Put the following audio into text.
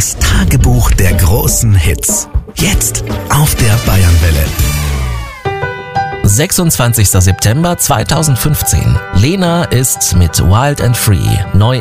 Das Tagebuch der großen Hits. Jetzt auf der Bayernwelle. 26. September 2015. Lena ist mit Wild and Free neu